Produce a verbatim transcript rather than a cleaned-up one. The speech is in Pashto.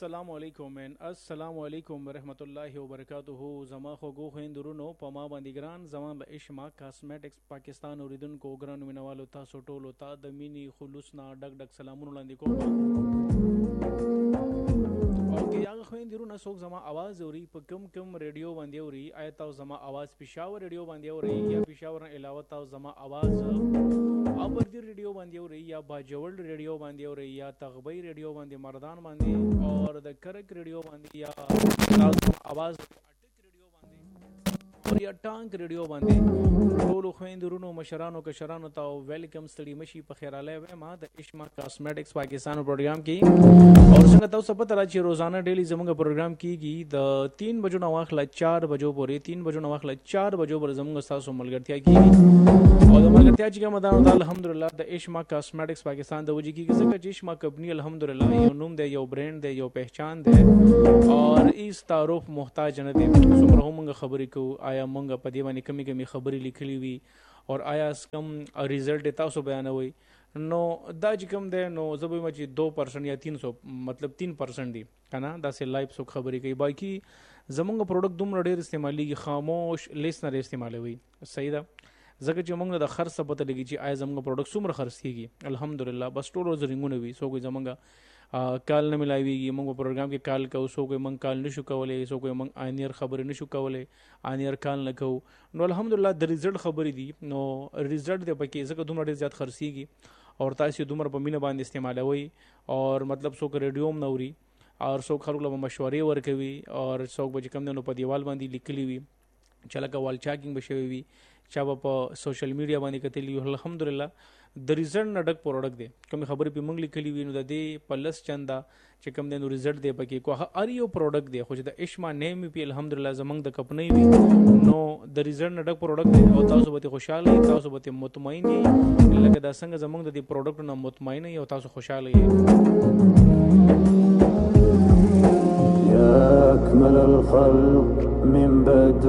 السلام علیکم ان السلام علیکم ورحمۃ اللہ وبرکاتہ. زما خو گو خويندرونو په ما باندې ګران زما به اشما کاسمیټکس پاکستان اوریدونکو ګران مینوالو تاسو ټولو ته د مینی خلوص نه ډک ډک سلامونه وړاندې کوم. او که هغه خويندرونو څوک زما आवाज اوري په کم کم ریډیو باندې اوري آیا تاسو زما आवाज پېښور ریډیو باندې اوري یا پېښور نه علاوه تاسو زما आवाज ابردی ریډیو باندې اوري یا باجوړ ریډیو باندې اوري یا تغبی ریډیو باندې مردان باندې اور د کرک ریډیو باندې یا تاسو आवाज اټک ریډیو باندې اور یا ټانک ریډیو باندې ټولو خويندرونو مشرانو کشرانو ته ویلکم ستړي مشي په خیر اله ما د اشما کاسمیټکس پاکستان پروګرام کې اور څنګه تاسو پته را چې روزانه ډیلی زموږ پروګرام کیږي د تین بجو نه واخله چار بجو پورې تین بجو نه واخله چار بجو پر زموږ تاسو ملګرتیا کیږي او د ملګرتیا چې کوم دا الحمدلله د اشما کاسمیټکس پاکستان د وجې کیږي ځکه چې اشما کمپنی الحمدلله یو نوم دی یو برانډ دی یو پہچان دی اور اس تعارف محتاج نه دی. څومره موږ خبرې کوو آیا موږ په دې باندې کمی کمی خبرې لیکلې وي اور آیا کم ریزلټ تاسو بیانوي نو دا چې کوم دی نو زه به چې دو پرسنټ یا تین سو مطلب تین پرسنټ دی کنه داسې لایف سو خبرې کوي باقي زمونږ پروډکټ دومره ډېر استعمالېږي خاموش لیسنر استعمالوي صحیح ده ځکه چې موږ د خرڅ پته لګي چې آیا زموږ پروډکټ څومره خرڅ کیږي الحمدلله بس ټول ورځ رنګونه وي څوک زمونږ کال نه ملایويږي موږ پروګرام کې کال کوو څوک موږ کال نشو کولای څوک موږ انیر خبرې نشو کولای انیر کال نه کوو نو الحمدلله د ریزلټ خبرې دي نو ریزلټ د پکې ځکه دومره ډېر زیات خرڅيږي اور تاسو دومره په مینه باندې استعمالوي اور مطلب څوک ریډیوم نوري اور څوک خلکو له مشورې ورکوي اور څوک به کوم نو په دیوال باندې لیکلي وي چې لکه وال چاکینګ بشوي وي چا په سوشل میډیا باندې کتلی الحمدلله د ریزلټ نه ډک پروډکټ دی کوم خبرې په موږ لیکلي وي نو د دې پلس چندا چې کوم د نو ریزلټ دی پکې کوه ار یو پروډکټ دی خو چې د اشما نیم په الحمدلله زمنګ د کمپنی وي نو د ریزلټ نه ډک پروډکټ دی او تاسو به خوشاله یې تاسو به مطمئن یې لکه دا څنګه زمنګ د دې پروډکټ نه مطمئن یې او تاسو خوشاله یې. یا اکمل الخلق من بدو